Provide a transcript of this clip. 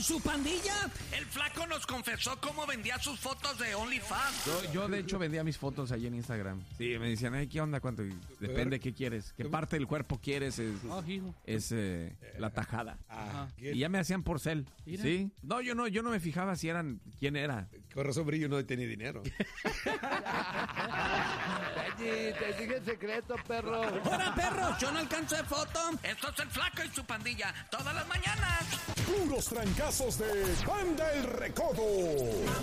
su pandilla? El flaco nos confesó cómo vendía sus fotos de OnlyFans. Yo de hecho vendía mis fotos ahí en Instagram. Sí, me decían, ay, ¿qué onda? ¿Cuánto? Y depende qué quieres. ¿Qué parte del cuerpo quieres? Es la tajada. Y ya me hacían por cel. ¿Sí? No, yo no me fijaba si eran, quién era. Con razón, Brillo no tenía dinero. Te dije el secreto, perro. ¡Hola, perro! ¡Yo no alcancé foto! Esto es el flaco y su pandilla, todas las mañanas. Puros trancazos de Banda El Recodo.